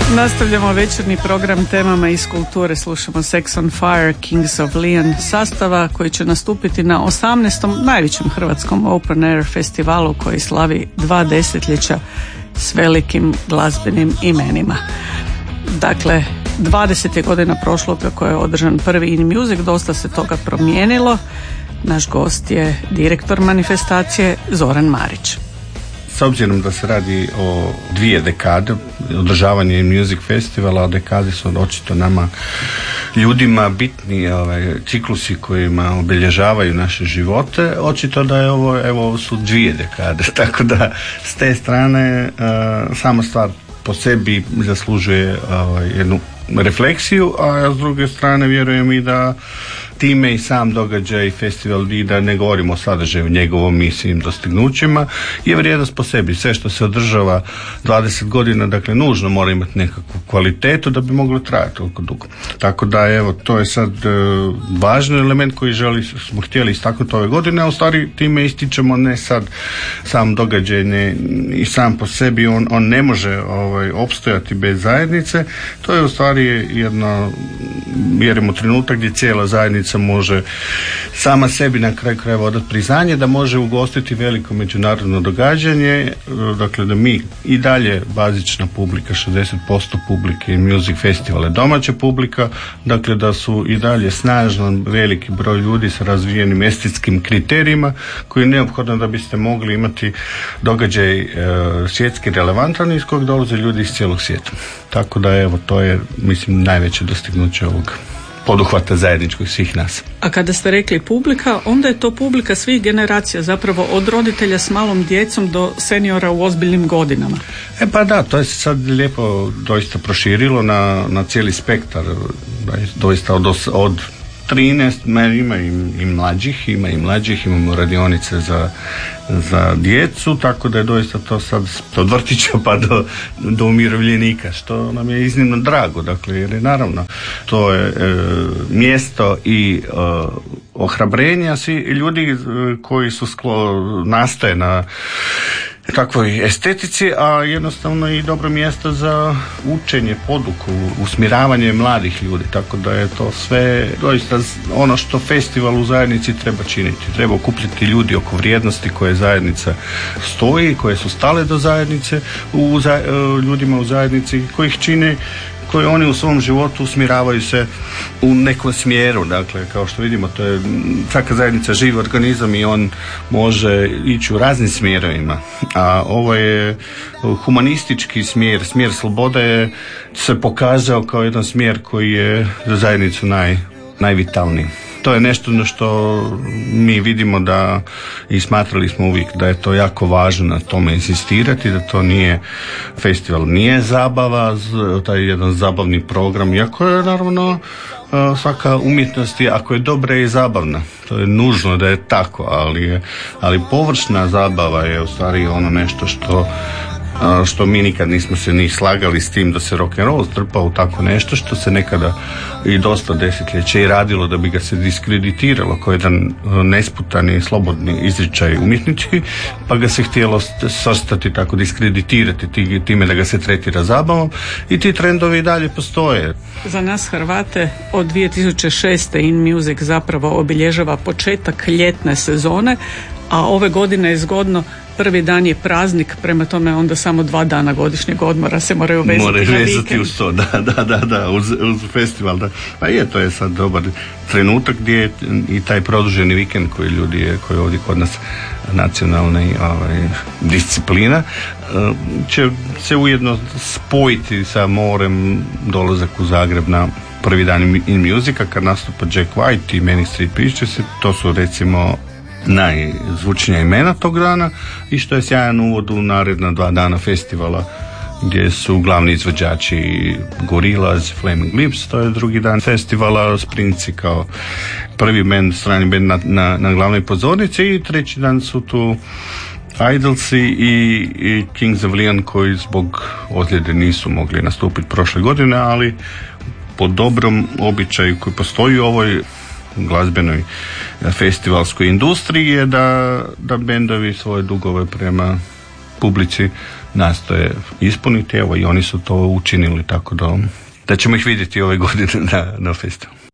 Nastavljamo večernji program temama iz kulture. Slušamo Sex on Fire, Kings of Leon sastava koji će nastupiti na 18. najvećem hrvatskom Open Air festivalu koji slavi 2 desetljeća s velikim glazbenim imenima. Dakle, 20 je godina prošlo kako je održan prvi In Music, dosta se toga promijenilo. Naš gost je direktor manifestacije Zoran Marić. S obzirom da se radi o 2 dekade održavanje Music Festivala, dekade su očito nama ljudima bitni ciklusi kojima obilježavaju naše živote, očito da je ovo su 2 dekade, tako da s te strane sama stvar po sebi zaslužuje jednu refleksiju, a s druge strane vjerujem i da time i sam događaj festival, i da ne govorimo o sadržaju, njegovom misijim dostignućima, je vrijednost po sebi. Sve što se održava 20 godina, dakle nužno mora imati nekakvu kvalitetu da bi moglo trajati toliko dugo. Tako da evo, to je sad važan element koji smo htjeli istaknuti ove godine, a u stvari time ističemo ne sad sam događaj i sam po sebi, on ne može opstojati bez zajednice. To je u stvari jedno, vjerujemo, trenutak gdje cijela zajednica može sama sebi na kraju krajeva odati priznanje da može ugostiti veliko međunarodno događanje, dakle da mi i dalje bazična publika, 60% publike i Music Festival je domaća publika, dakle da su i dalje snažan veliki broj ljudi sa razvijenim estetskim kriterijima koji je neophodno da biste mogli imati događaj svjetski relevantan iz kojeg dolaze ljudi iz cijelog svijeta. Tako da evo, to je mislim najveće dostignuće ovog poduhvata zajedničkog svih nas. A kada ste rekli publika, onda je to publika svih generacija, zapravo od roditelja s malom djecom do seniora u ozbiljnim godinama. Pa da, to je sad lijepo doista proširilo na cijeli spektar, doista od 13, ima i mlađih, imamo radionice za djecu, tako da je doista to sad od vrtića pa do umirovljenika, što nam je iznimno drago, dakle, jer je naravno to je mjesto i ohrabrenja svi ljudi koji su nastaje na takvoj estetici, a jednostavno i dobro mjesto za učenje, poduku, usmjeravanje mladih ljudi, tako da je to sve doista ono što festival u zajednici treba činiti. Treba okupljati ljudi oko vrijednosti koje zajednica stoji, koje su stale do zajednice, ljudima u zajednici koji ih čine, koje oni u svom životu usmjeravaju se u nekom smjeru. Dakle, kao što vidimo, to je svaka zajednica živi organizam i on može ići u raznim smjerovima. A ovo je humanistički smjer slobode se pokazao kao jedan smjer koji je za zajednicu najvitalniji. To je nešto na što mi vidimo da i smatrali smo uvijek da je to jako važno na tome insistirati, da to nije festival, nije zabava, taj jedan zabavni program, iako je naravno svaka umjetnost, ako je dobra i zabavna, to je nužno da je tako, ali površna zabava je u stvari ono nešto što mi nikad nismo se ni slagali s tim da se rock'n'roll strpa u tako nešto što se nekada i dosta desetljeća i radilo da bi ga se diskreditiralo kao jedan nesputan i slobodni izričaj umjetnički, pa ga se htjelo svrstati tako, diskreditirati time da ga se tretira zabavom, i ti trendovi i dalje postoje. Za nas Hrvate od 2006. In Music zapravo obilježava početak ljetne sezone, a ove godine je zgodno, prvi dan je praznik, prema tome onda samo 2 dana godišnjeg odmora se moraju vezati uz to, uz festival. Da. Pa to je sad dobar trenutak gdje je i taj produženi vikend koji je ovdje kod nas nacionalna disciplina, će se ujedno spojiti sa morem, dolazak u Zagreb na prvi dan In Musica kad nastupa Jack White i Manic Street Preachers. To su recimo najzvučnija imena tog dana i što je sjajan uvod u naredna 2 dana festivala gdje su glavni izvođači Gorillaz, Flaming Lips, to je drugi dan festivala, Springci kao prvi band, strani band na glavnoj pozornici, i treći dan su tu Idolsi i Kings of Leon koji zbog ozljede nisu mogli nastupiti prošle godine, ali po dobrom običaju koji postoji u ovoj glazbenoj festivalskoj industriji je da bendovi svoje dugove prema publici nastoje ispuniti, evo i oni su to učinili, tako da ćemo ih vidjeti ove godine na festivalu.